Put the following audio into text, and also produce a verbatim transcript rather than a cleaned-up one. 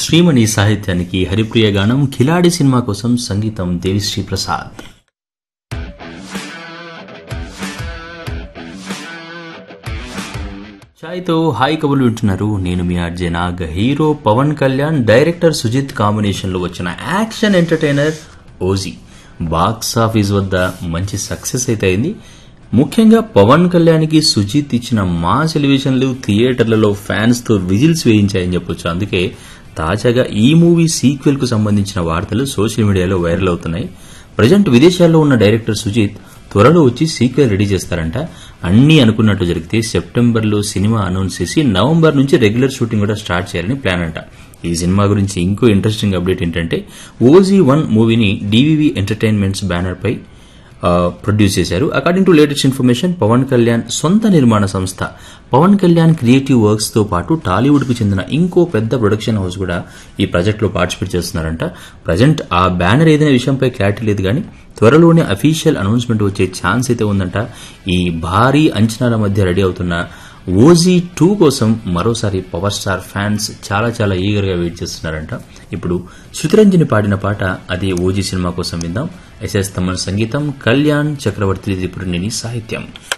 శ్రీమణి సాహిత్యానికి హరిప్రియ గానం కిలాడి సినిమా కోసం సంగీతం దేవిశ్రీ ప్రసాద్. ఛాయ్తో హాయ్ కబుర్లు వింటున్నారు. నేను మీ RJ Nag. Hero Pawan Kalyan, director Sujith combination లో వచ్చిన action entertainer OG box office వద్ద మంచి సక్సెస్ అయితే అయింది. ముఖ్యంగా పవన్ కళ్యాణ్ కి సుజిత్ ఇచ్చిన మాస్ ఎలివేషన్లు థియేటర్లలో ఫ్యాన్స్ తో విజిల్స్ వేయించాయని చెప్పొచ్చు. అందుకే తాజాగా ఈ మూవీ సీక్వెల్ కు సంబంధించిన వార్తలు సోషల్ మీడియాలో వైరల్ అవుతున్నాయి. ప్రజెంట్ విదేశాల్లో ఉన్న డైరెక్టర్ సుజిత్ త్వరలో వచ్చి సీక్వెల్ రెడీ చేస్తారంట. అన్ని అనుకున్నట్టు జరిగితే సెప్టెంబర్ లో సినిమా అనౌన్స్ చేసి నవంబర్ నుంచి రెగ్యులర్ షూటింగ్ కూడా స్టార్ట్ చేయాలని ప్లాన్ అంట. ఈ సినిమా గురించి ఇంకో ఇంట్రెస్టింగ్ అప్డేట్ ఏంటంటే ఓజీ వన్ మూవీని డీవీవీ ఎంటర్టైన్మెంట్స్ బ్యానర్ పై ప్రొడ్యూస్ చేశారు. According to latest information, Pawan Kalyan సొంత నిర్మాణ సంస్థ పవన్ కళ్యాణ్ క్రియేటివ్ వర్క్స్ తో పాటు టాలీవుడ్ కు చెందిన ఇంకో పెద్ద ప్రొడక్షన్ హౌస్ కూడా ఈ ప్రాజెక్ట్ లో పార్టిసిపేట్ చేస్తున్నారంట. ప్రజెంట్ ఆ బ్యానర్ ఏదైనా విషయంపై క్లారిటీ లేదు కానీ త్వరలోనే అఫీషియల్ అనౌన్స్మెంట్ వచ్చే ఛాన్స్ అయితే ఉందంట. ఈ భారీ అంచనాల మధ్య రెడీ అవుతున్న ఓజీ టూ కోసం మరోసారి పవర్ స్టార్ ఫ్యాన్స్ చాలా చాలా ఈగర్ గా వెయిట్ చేస్తున్నారంట. ఇప్పుడు శృతిరంజని పాడిన పాట అదే ఓజీ సినిమా కోసం విందాం. ఎస్ఎస్ తమన్ సంగీతం, కళ్యాణ్ చక్రవర్తి త్రిపురనేని సాహిత్యం.